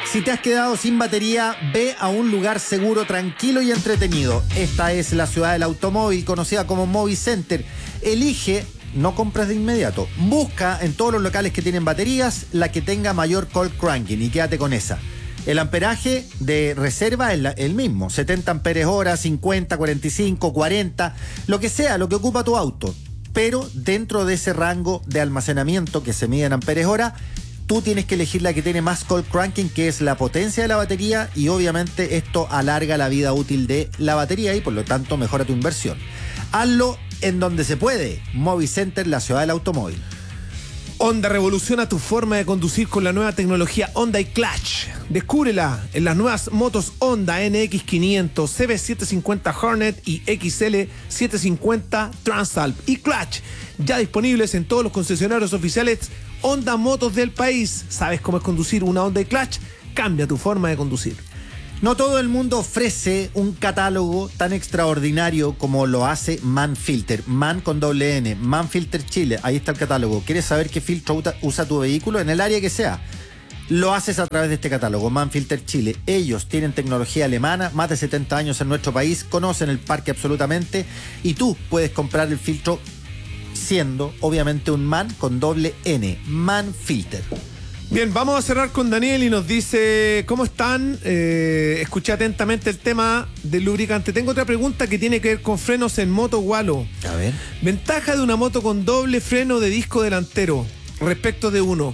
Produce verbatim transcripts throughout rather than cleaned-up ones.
Si te has quedado sin batería, ve a un lugar seguro, tranquilo y entretenido. Esta es la ciudad del automóvil, conocida como Movicenter. Elige, no compres de inmediato. Busca en todos los locales que tienen baterías la que tenga mayor cold cranking y quédate con esa. El amperaje de reserva es la, el mismo, setenta amperes hora, cincuenta, cuarenta y cinco, cuarenta, lo que sea, lo que ocupa tu auto. Pero dentro de ese rango de almacenamiento que se mide en amperes hora, tú tienes que elegir la que tiene más cold cranking, que es la potencia de la batería, y obviamente esto alarga la vida útil de la batería y por lo tanto mejora tu inversión. Hazlo en donde se puede. Movicenter, la ciudad del automóvil. Honda revoluciona tu forma de conducir con la nueva tecnología Honda iClutch. Descúbrela en las nuevas motos Honda N X quinientos, C B setecientos cincuenta Hornet y X L setecientos cincuenta Transalp iClutch, ya disponibles en todos los concesionarios oficiales Honda Motos del país. ¿Sabes cómo es conducir una Honda iClutch? Cambia tu forma de conducir. No todo el mundo ofrece un catálogo tan extraordinario como lo hace Manfilter. Man con doble N. Manfilter Chile. Ahí está el catálogo. ¿Quieres saber qué filtro usa tu vehículo? En el área que sea. Lo haces a través de este catálogo, Manfilter Chile. Ellos tienen tecnología alemana, más de setenta años en nuestro país, conocen el parque absolutamente y tú puedes comprar el filtro siendo, obviamente, un Man con doble N. Manfilter. Bien, vamos a cerrar con Daniel y nos dice, ¿cómo están? Eh, escuché atentamente el tema del lubricante. Tengo otra pregunta que tiene que ver con frenos en moto, Walo. A ver. Ventaja de una moto con doble freno de disco delantero respecto de uno.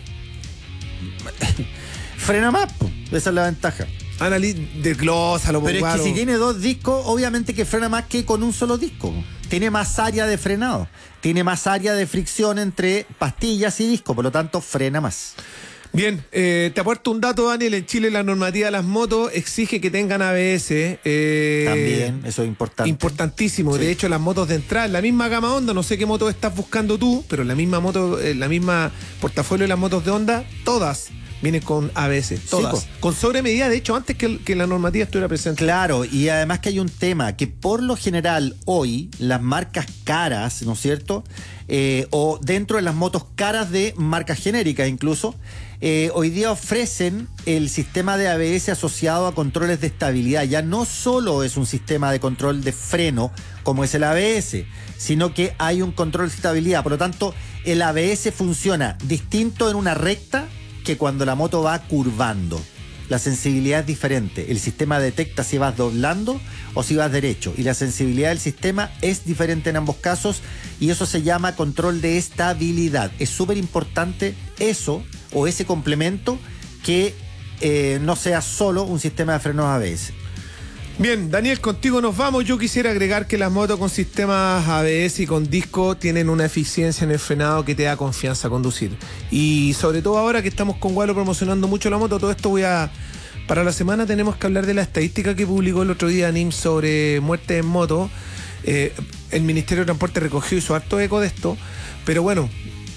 Frena más, po. Esa es la ventaja. Analiz, desglósalo, po, Pero es Walo. que si tiene dos discos, obviamente que frena más que con un solo disco. Tiene más área de frenado. Tiene más área de fricción entre pastillas y disco, por lo tanto frena más. Bien, eh, te aporto un dato, Daniel. En Chile la normativa de las motos exige que tengan A B S. Eh, También, eso es importante. Importantísimo. Sí. De hecho, las motos de entrada, la misma gama Honda, no sé qué moto estás buscando tú, pero la misma moto, eh, la misma portafolio de las motos de Honda, todas vienen con A B S. Todas. Sí, con sobremedida, de hecho, antes que, que la normativa estuviera presente. Claro, y además que hay un tema, que por lo general hoy las marcas caras, ¿no es cierto? Eh, o dentro de las motos caras de marcas genéricas incluso, eh, hoy día ofrecen el sistema de A B S asociado a controles de estabilidad. Ya no solo es un sistema de control de freno como es el A B S, sino que hay un control de estabilidad. Por lo tanto, el A B S funciona distinto en una recta que cuando la moto va curvando. La sensibilidad es diferente. El sistema detecta si vas doblando o si vas derecho. Y la sensibilidad del sistema es diferente en ambos casos y eso se llama control de estabilidad. Es súper importante eso o ese complemento que eh, no sea solo un sistema de frenos A B S. Bien, Daniel, contigo nos vamos. Yo quisiera agregar que las motos con sistemas A B S y con disco tienen una eficiencia en el frenado que te da confianza a conducir. Y sobre todo ahora que estamos con Walo promocionando mucho la moto, todo esto voy a... Para la semana tenemos que hablar de la estadística que publicó el otro día N I M sobre muertes en moto. Eh, el Ministerio de Transporte recogió y hizo harto eco de esto, pero bueno,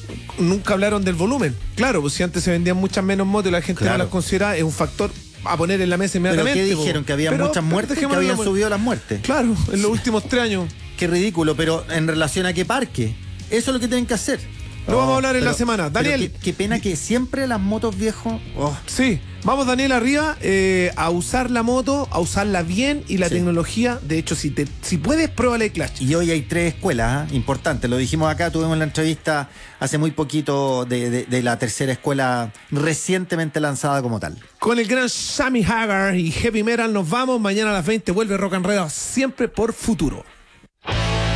nunca hablaron del volumen. Claro, pues si antes se vendían muchas menos motos y la gente Claro. no las considera, es un factor a poner en la mesa inmediatamente. ¿Pero qué dijeron? Po. ¿Que había muchas muertes? ¿Que habían subido las muertes? Claro, en los últimos tres años. Qué ridículo, pero ¿en relación a qué parque? Eso es lo que tienen que hacer. Lo vamos a hablar en pero- la semana. pero Daniel. Qué, qué pena que siempre las motos viejos... oh. Sí, vamos Daniel arriba eh, a usar la moto, a usarla bien y la Sí. tecnología. De hecho, si te si puedes, pruébala el Clutch. Y hoy hay tres escuelas, ¿eh? Importantes. Lo dijimos acá, tuvimos la entrevista hace muy poquito de, de, de la tercera escuela recientemente lanzada como tal. Con el gran Sammy Hagar y Heavy Metal nos vamos. Mañana a las veinte vuelve Rock and Roll, siempre por Futuro.